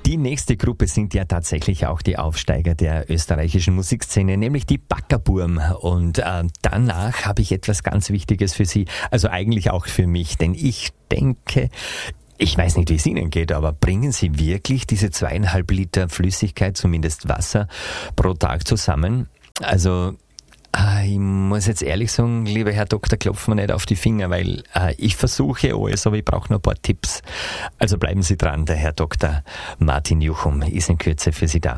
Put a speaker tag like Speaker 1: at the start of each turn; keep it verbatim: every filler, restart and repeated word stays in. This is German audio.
Speaker 1: Die nächste Gruppe sind ja tatsächlich auch die Aufsteiger der österreichischen Musikszene, nämlich die Backerburm. Und äh, danach habe ich etwas ganz Wichtiges für Sie, also eigentlich auch für mich, denn ich denke, ich weiß nicht, wie es Ihnen geht, aber bringen Sie wirklich diese zweieinhalb Liter Flüssigkeit, zumindest Wasser, pro Tag zusammen? Also ich muss jetzt ehrlich sagen, lieber Herr Doktor, klopfen wir nicht auf die Finger, weil äh, ich versuche alles, aber ich brauche noch ein paar Tipps. Also bleiben Sie dran, der Herr Doktor Martin Juchum ist in Kürze für Sie da.